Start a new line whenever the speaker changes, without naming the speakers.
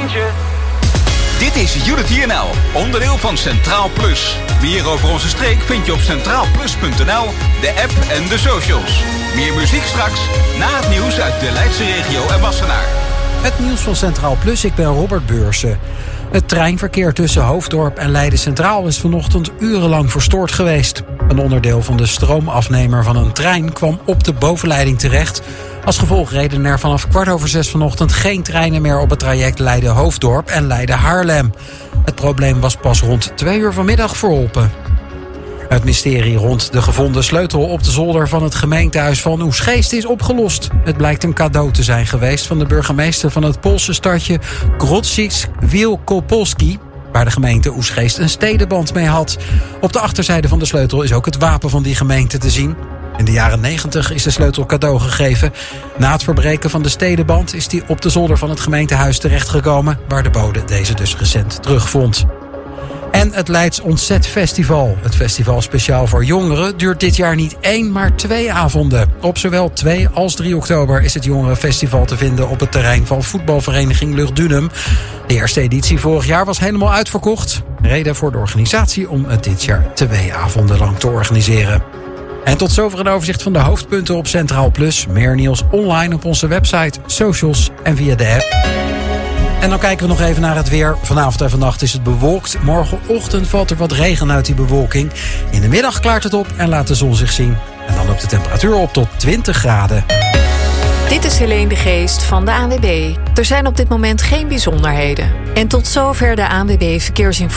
eentje.
Dit is Unity NL, onderdeel van Centraal Plus. Meer over onze streek vind je op centraalplus.nl, de app en de socials. Meer muziek straks, na het nieuws uit de Leidse regio en Wassenaar.
Het nieuws van Centraal Plus, ik ben Robert Beursen. Het treinverkeer tussen Hoofddorp en Leiden Centraal is vanochtend urenlang verstoord geweest. Een onderdeel van de stroomafnemer van een trein kwam op de bovenleiding terecht. Als gevolg reden er vanaf 5:15 vanochtend geen treinen meer op het traject Leiden-Hoofddorp en Leiden-Haarlem. Het probleem was pas rond 2:00 vanmiddag verholpen. Het mysterie rond de gevonden sleutel op de zolder van het gemeentehuis van Oesgeest is opgelost. Het blijkt een cadeau te zijn geweest van de burgemeester van het Poolse stadje Grodzisk Wielkopolski, waar de gemeente Oesgeest een stedenband mee had. Op de achterzijde van de sleutel is ook het wapen van die gemeente te zien. In de jaren 90 is de sleutel cadeau gegeven. Na het verbreken van de stedenband is die op de zolder van het gemeentehuis terechtgekomen, waar de bode deze dus recent terugvond. En het Leids Ontzet-festival. Het festival speciaal voor jongeren duurt dit jaar niet 1, maar 2 avonden. Op zowel 2 als 3 oktober is het jongerenfestival te vinden op het terrein van voetbalvereniging Lugdunum. De eerste editie vorig jaar was helemaal uitverkocht. Reden voor de organisatie om het dit jaar 2 avonden lang te organiseren. En tot zover een overzicht van de hoofdpunten op Centraal Plus. Meer nieuws online op onze website, socials en via de app. En dan kijken we nog even naar het weer. Vanavond en vannacht is het bewolkt. Morgenochtend valt er wat regen uit die bewolking. In de middag klaart het op en laat de zon zich zien. En dan loopt de temperatuur op tot 20 graden.
Dit is Helene de Geest van de ANWB. Er zijn op dit moment geen bijzonderheden. En tot zover de ANWB verkeersinformatie.